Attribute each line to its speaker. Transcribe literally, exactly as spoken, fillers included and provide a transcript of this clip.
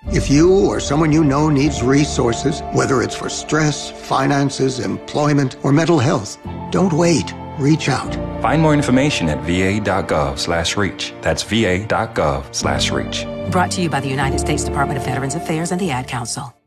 Speaker 1: If you or someone you know needs resources, whether it's for stress, finances, employment, or mental health, don't wait. Reach out.
Speaker 2: Find more information at va.gov slash reach. That's va.gov slash reach.
Speaker 3: Brought to you by the United States Department of Veterans Affairs and the Ad Council.